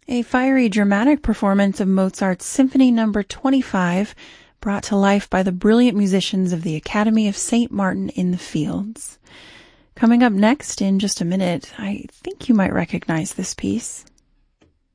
A fiery dramatic performance of Mozart's Symphony No. 25, brought to life by the brilliant musicians of the Academy of St. Martin in the Fields. Coming up next in just a minute, I think you might recognize this piece.